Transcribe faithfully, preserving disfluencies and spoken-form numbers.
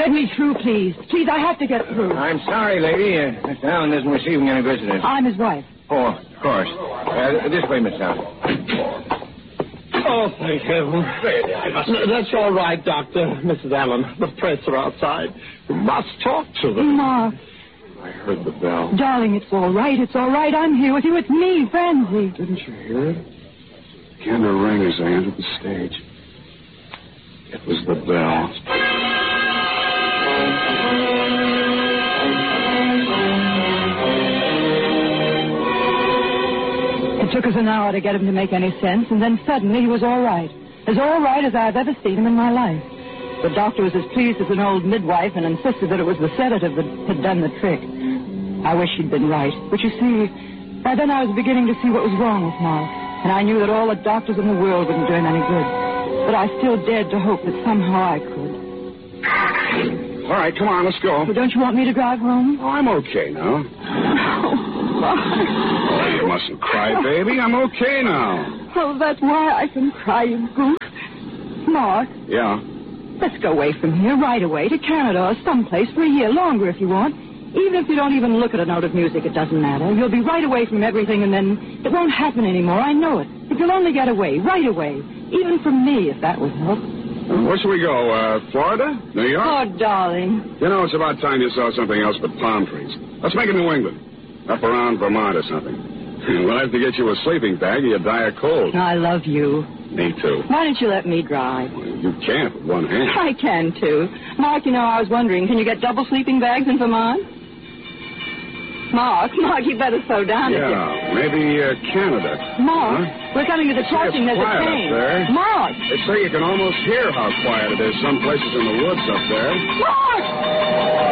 Let me through, please. Please, I have to get through. I'm sorry, lady. Uh, Mister Allen isn't receiving any visitors. I'm his wife. Oh, of course. Uh, this way, Mister Allen. Oh, thank heaven. That's all right, Doctor. Missus Allen, the press are outside. We must talk to them. Mark. I heard the bell. Darling, it's all right. It's all right. I'm here with you. It's me, Francie. Didn't you hear it? The candle rang as I entered the stage. It was the bell. It took us an hour to get him to make any sense, and then suddenly he was all right. As all right as I've ever seen him in my life. The doctor was as pleased as an old midwife and insisted that it was the sedative that had done the trick. I wish he'd been right. But you see, by then I was beginning to see what was wrong with Mark, and I knew that all the doctors in the world wouldn't do him any good. But I still dared to hope that somehow I could. All right, come on, let's go. Well, don't you want me to drive home? Oh, I'm okay now. Oh, Oh, you mustn't cry, baby. I'm okay now. Oh, that's why I can cry, you goose. Mark, Yeah? let's go away from here right away to Canada or someplace for a year longer if you want. Even if you don't even look at a note of music, it doesn't matter. You'll be right away from everything, and then it won't happen anymore. I know it. If you'll only get away, right away. Even from me, if that would help. Where should we go? Uh, Florida? New York? Oh, darling. You know, it's about time you saw something else but palm trees. Let's make it New England. Up around Vermont or something. We'll have to get you a sleeping bag or you'll die of cold. I love you. Me too. Why don't you let me drive? You can't with one hand. I can, too. Mark, you know, I was wondering, can you get double sleeping bags in Vermont? Mark, Mark, you better slow down. Yeah, maybe uh, Canada. Mark, huh? we're coming to the crossing. There's a quiet train. up there. Mark! They say you can almost hear how quiet it is some places in the woods up there. Mark!